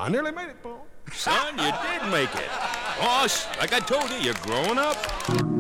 I nearly made it, Paul. Son, you did make it. Boss, like I told you, you're growing up.